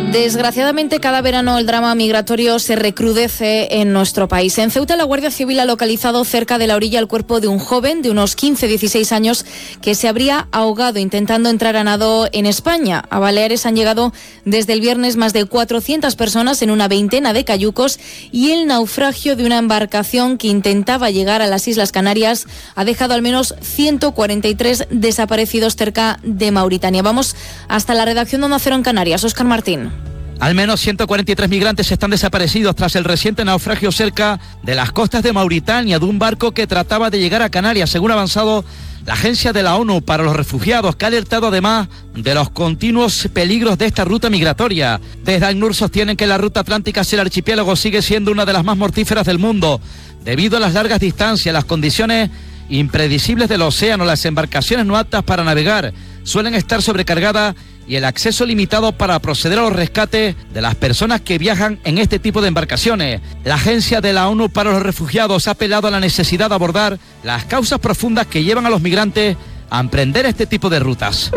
Desgraciadamente, cada verano el drama migratorio se recrudece en nuestro país. En Ceuta, la Guardia Civil ha localizado cerca de la orilla el cuerpo de un joven de unos 15-16 años que se habría ahogado intentando entrar a nado en España. A Baleares han llegado desde el viernes más de 400 personas en una veintena de cayucos y el naufragio de una embarcación que intentaba llegar a las Islas Canarias ha dejado al menos 143 desaparecidos cerca de Mauritania. Vamos hasta la redacción de Onda Cero en Canarias. Óscar Martín. Al menos 143 migrantes están desaparecidos tras el reciente naufragio cerca de las costas de Mauritania de un barco que trataba de llegar a Canarias, según ha avanzado la Agencia de la ONU para los Refugiados, que ha alertado además de los continuos peligros de esta ruta migratoria. Desde ACNUR sostienen que la ruta atlántica hacia el archipiélago sigue siendo una de las más mortíferas del mundo, debido a las largas distancias, las condiciones impredecibles del océano, las embarcaciones no aptas para navegar suelen estar sobrecargadas y el acceso limitado para proceder a los rescates de las personas que viajan en este tipo de embarcaciones. La Agencia de la ONU para los Refugiados ha apelado a la necesidad de abordar las causas profundas que llevan a los migrantes a emprender este tipo de rutas.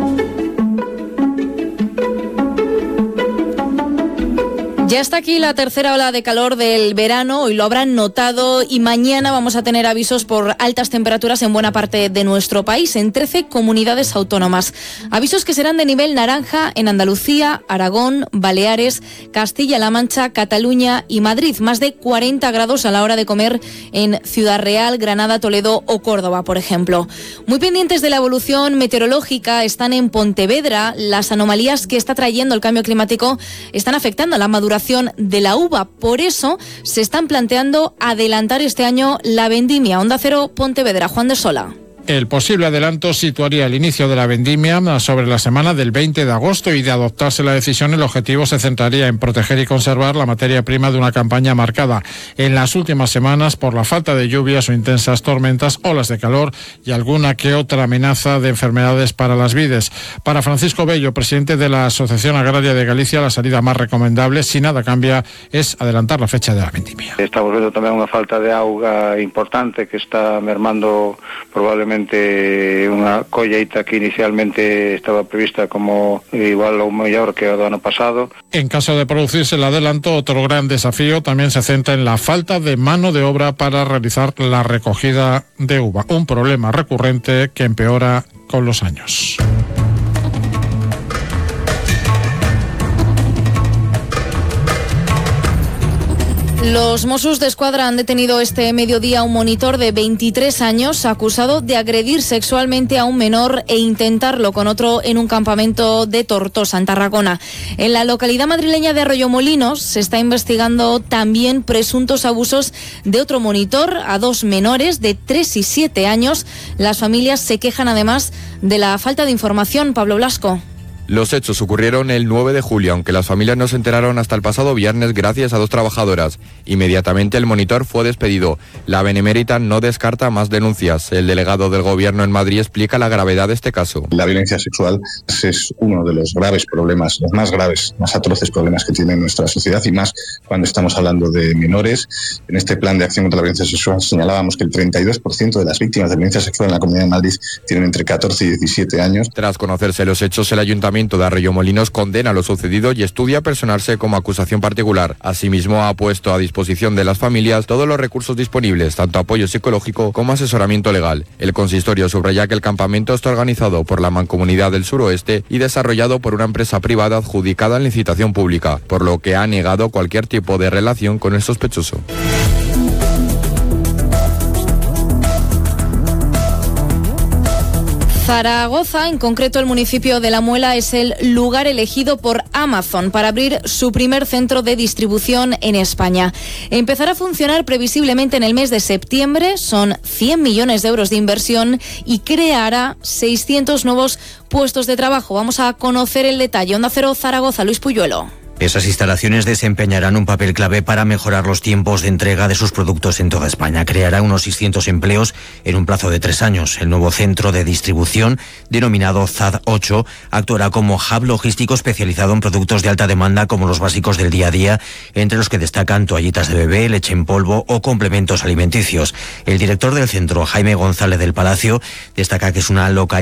Ya está aquí la tercera ola de calor del verano, hoy lo habrán notado y mañana vamos a tener avisos por altas temperaturas en buena parte de nuestro país, en 13 comunidades autónomas. Avisos que serán de nivel naranja en Andalucía, Aragón, Baleares, Castilla-La Mancha, Cataluña y Madrid. Más de 40 grados a la hora de comer en Ciudad Real, Granada, Toledo o Córdoba, por ejemplo. Muy pendientes de la evolución meteorológica están en Pontevedra. Las anomalías que está trayendo el cambio climático están afectando a la maduración de la uva. Por eso se están planteando adelantar este año la vendimia. Onda Cero Pontevedra, Juan de Sola. El posible adelanto situaría el inicio de la vendimia sobre la semana del 20 de agosto y de adoptarse la decisión el objetivo se centraría en proteger y conservar la materia prima de una campaña marcada en las últimas semanas por la falta de lluvias o intensas tormentas, olas de calor y alguna que otra amenaza de enfermedades para las vides. Para Francisco Bello, presidente de la Asociación Agraria de Galicia, la salida más recomendable, si nada cambia, es adelantar la fecha de la vendimia. Estamos viendo también una falta de agua importante que está mermando probablemente unha colleita que inicialmente estaba prevista como igual ou mellor que o do ano pasado. En caso de producirse el adelanto, otro gran desafío también se centra en la falta de mano de obra para realizar la recogida de uva, un problema recurrente que empeora con los años. Los Mossos d'Esquadra han detenido este mediodía a un monitor de 23 años acusado de agredir sexualmente a un menor e intentarlo con otro en un campamento de Tortosa, en Tarragona. En la localidad madrileña de Arroyomolinos se está investigando también presuntos abusos de otro monitor a dos menores de 3 y 7 años. Las familias se quejan además de la falta de información. Pablo Blasco. Los hechos ocurrieron el 9 de julio, aunque las familias no se enteraron hasta el pasado viernes gracias a dos trabajadoras. Inmediatamente el monitor fue despedido. La Benemérita no descarta más denuncias. El delegado del Gobierno en Madrid explica la gravedad de este caso. La violencia sexual es uno de los graves problemas, los más graves, más atroces problemas que tiene nuestra sociedad y más cuando estamos hablando de menores. En este plan de acción contra la violencia sexual señalábamos que el 32% de las víctimas de violencia sexual en la Comunidad de Madrid tienen entre 14 y 17 años. Tras conocerse los hechos, el Ayuntamiento de Arroyomolinos condena lo sucedido y estudia personarse como acusación particular. Asimismo, ha puesto a disposición de las familias todos los recursos disponibles, tanto apoyo psicológico como asesoramiento legal. El consistorio subraya que el campamento está organizado por la Mancomunidad del Suroeste y desarrollado por una empresa privada adjudicada en licitación pública, por lo que ha negado cualquier tipo de relación con el sospechoso. Zaragoza, en concreto el municipio de La Muela, es el lugar elegido por Amazon para abrir su primer centro de distribución en España. Empezará a funcionar previsiblemente en el mes de septiembre, son 100 millones de euros de inversión y creará 600 nuevos puestos de trabajo. Vamos a conocer el detalle. Onda Cero Zaragoza, Luis Puyuelo. Esas instalaciones desempeñarán un papel clave para mejorar los tiempos de entrega de sus productos en toda España. Creará unos 600 empleos en un plazo de 3 años. El nuevo centro de distribución, denominado ZAD 8, actuará como hub logístico especializado en productos de alta demanda como los básicos del día a día, entre los que destacan toallitas de bebé, leche en polvo o complementos alimenticios. El director del centro, Jaime González del Palacio, destaca que es una localidad